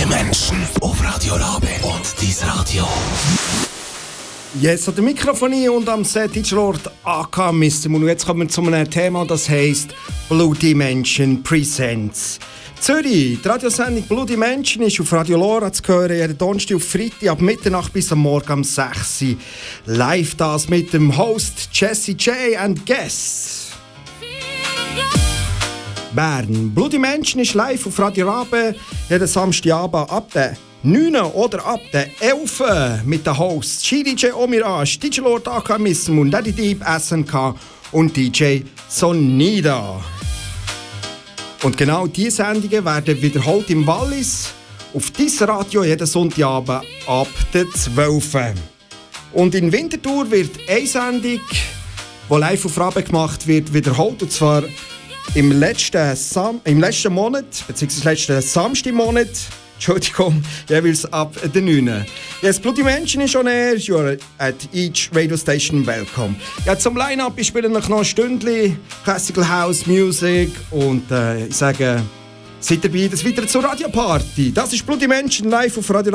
Menschen auf Radio Rabe und dies Radio. Jetzt hat der Mikrofon und am Set Lord AK Mr. Und jetzt kommen wir zu einem Thema, das heisst Bloody Menschen Presents. Zürich, die Radiosendung Bloody Menschen ist auf Radio Lora zu hören, jeden Donnerstag auf Freitag ab Mitternacht bis am Morgen um 6 Uhr. Live das mit dem Host Jesse J and Guests. Bern, Bloody Menschen ist live auf Radio Rabe jeden Samstagabend ab der 9 oder ab der 11 mit den Hosts DJ Omirage, DJ Lord AK Missmund, Daddy Deep, SNK und DJ Sonida. Und genau diese Sendungen werden wiederholt im Wallis auf diesem Radio jeden Sonntagabend ab der 12. Und in Winterthur wird eine Sendung, die live auf Rabe gemacht wird, wiederholt. Und zwar im letzten Monat, beziehungsweise letzten Samstagmonat, Entschuldigung, jeweils ab der 9. Yes, Bloody Menschen ist on air. You are at each radio station welcome. Ja, zum Line-Up, ich spiele noch ein Stündchen Classical House Music und ich sage, seid dabei, das wieder zur Radioparty. Das ist Bloody Menschen live auf Radio